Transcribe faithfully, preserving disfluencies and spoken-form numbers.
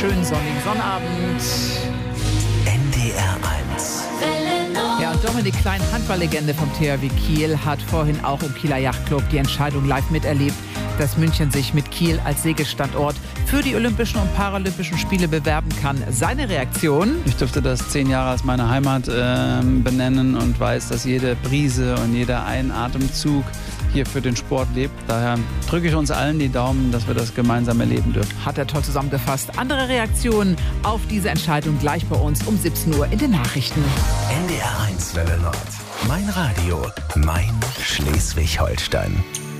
schönen sonnigen Sonnabend. N D R eins. Ja, und Dominik Klein, Handballlegende vom T H W Kiel, hat vorhin auch im Kieler Yachtclub die Entscheidung live miterlebt, dass München sich mit Kiel als Segelstandort für die Olympischen und Paralympischen Spiele bewerben kann. Seine Reaktion? Ich durfte das zehn Jahre als meine Heimat äh, benennen und weiß, dass jede Brise und jeder Einatemzug hier für den Sport lebt. Daher drücke ich uns allen die Daumen, dass wir das gemeinsam erleben dürfen. Hat er toll zusammengefasst. Andere Reaktionen auf diese Entscheidung gleich bei uns um siebzehn Uhr in den Nachrichten. N D R eins Welle Nord. Mein Radio, mein Schleswig-Holstein.